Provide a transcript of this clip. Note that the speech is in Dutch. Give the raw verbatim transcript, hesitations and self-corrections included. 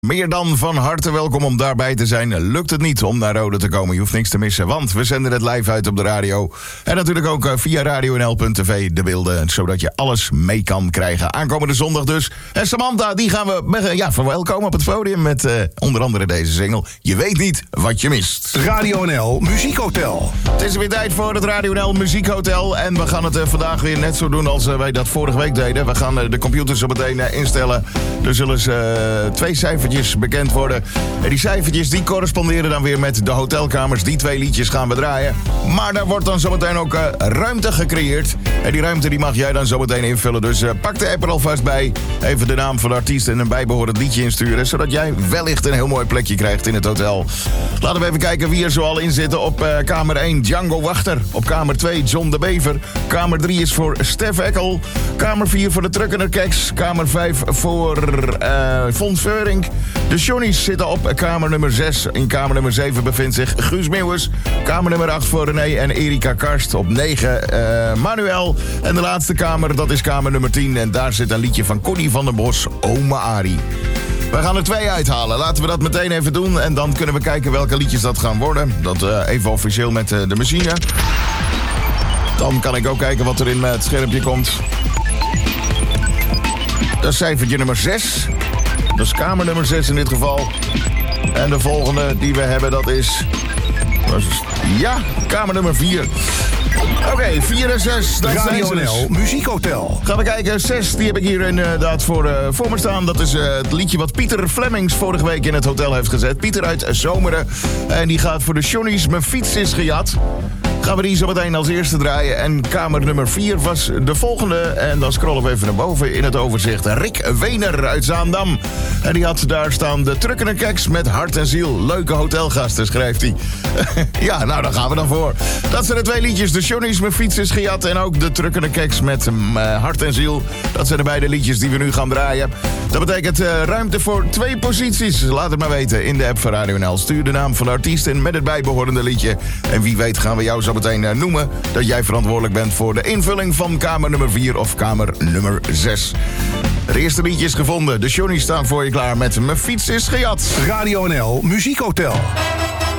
Meer dan van harte welkom om daarbij te zijn. Lukt het niet om naar Rode te komen, je hoeft niks te missen. Want we zenden het live uit op de radio. En natuurlijk ook via radio n l punt t v de beelden. Zodat je alles mee kan krijgen. Aankomende zondag dus. En Samantha, die gaan we ja, verwelkomen op het podium. Met uh, onder andere deze single. Je weet niet wat je mist. Radio N L Muziekhotel. Het is weer tijd voor het Radio N L Muziekhotel. En we gaan het uh, vandaag weer net zo doen als uh, wij dat vorige week deden. We gaan uh, de computers zo meteen uh, instellen. Er zullen uh, twee cijfertjes bekend worden. En die cijfertjes die corresponderen dan weer met de hotelkamers. Die twee liedjes gaan we draaien. Maar daar wordt dan zometeen ook uh, ruimte gecreëerd. En die ruimte die mag jij dan zometeen invullen. Dus uh, pak de app er alvast bij. Even de naam van de artiest en een bijbehorend liedje insturen. Zodat jij wellicht een heel mooi plekje krijgt in het hotel. Laten we even kijken wie er zoal in zitten. Op uh, kamer één Django Wachter. Op kamer twee John de Bever. Kamer drie is voor Stef Eckel. Kamer vier voor de Truckener Keks. Kamer vijf voor uh, Fons Veurink. De Johnny's zitten op kamer nummer zes. In kamer nummer zeven bevindt zich Guus Meeuwis. Kamer nummer acht voor René en Erika Karst. Op negen uh, Manuel. En de laatste kamer, dat is kamer nummer tien. En daar zit een liedje van Connie van den Bos, Oma Ari. We gaan er twee uithalen. Laten we dat meteen even doen. En dan kunnen we kijken welke liedjes dat gaan worden. Dat uh, even officieel met uh, de machine. Dan kan ik ook kijken wat er in het schermpje komt. Dat is cijfertje nummer zes. Dat is kamer nummer zes in dit geval. En de volgende die we hebben, dat is... dat is ja, kamer nummer vier. Oké, okay, vier en zes. Dat Radio zijn N L dus. Muziekhotel. Gaan we kijken. zes, die heb ik hier inderdaad voor, uh, voor me staan. Dat is uh, het liedje wat Pieter Flemings vorige week in het hotel heeft gezet. Pieter uit Zomeren. En die gaat voor de Johnny's Mijn fiets is gejat. Gaan we die zo meteen als eerste draaien. En kamer nummer vier was de volgende. En dan scrollen we even naar boven in het overzicht. Rick Wener uit Zaandam. En die had daar staan de Truckener Keks met hart en ziel. Leuke hotelgasten, schrijft hij. Ja, nou, daar gaan we dan voor. Dat zijn de twee liedjes. De Johnny's Mijn fiets is gejat. En ook de Truckener Keks met uh, hart en ziel. Dat zijn de beide liedjes die we nu gaan draaien. Dat betekent uh, ruimte voor twee posities. Laat het maar weten in de app van Radio N L. Stuur de naam van de artiest in met het bijbehorende liedje. En wie weet gaan we jou zo meteen uh, noemen dat jij verantwoordelijk bent voor de invulling van kamer nummer vier of kamer nummer zes. Het eerste liedje is gevonden. De Johnny's staan voor je klaar met Mijn fiets is gejat. Radio N L Muziekhotel.